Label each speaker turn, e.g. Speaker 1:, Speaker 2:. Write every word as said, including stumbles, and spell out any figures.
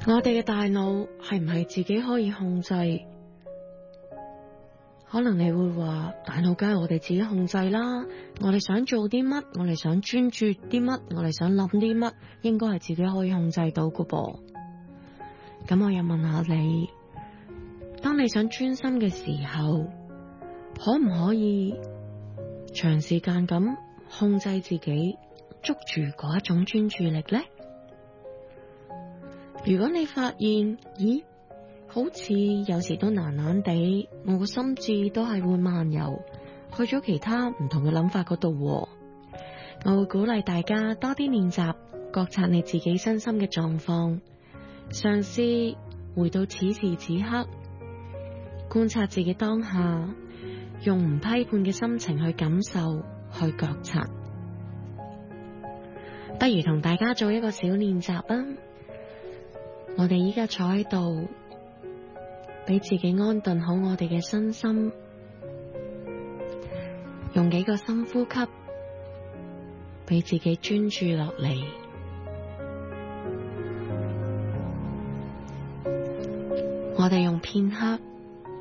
Speaker 1: 我哋嘅大腦係唔係自己可以控制？可能你會話，大腦梗係我哋自己控制啦。我哋想做啲乜，我哋想專注啲乜，我哋想諗啲乜，應該係自己可以控制到㗎噃。咁我又問下你，當你想專心嘅時候，可唔可以長時間咁控制自己，捉住嗰一種專注力呢？如果你發現，咦，好似有時都難難地，我個心智都係會漫遊去咗其他唔同嘅諗法嗰度。我會鼓勵大家多啲練習覺察你自己身心嘅狀況，嘗試回到此時此刻，觀察自己當下，用唔批判嘅心情去感受，去覺察。不如同大家做一個小練習啊！我哋依家坐喺度，俾自己安頓好我哋嘅身心，用幾個深呼吸，俾自己專注落嚟。我哋用片刻